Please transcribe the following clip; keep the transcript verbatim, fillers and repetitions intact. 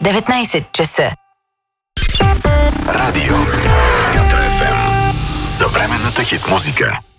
деветнайсет часа. Радио Катра еф ем. Съвременната хит музика.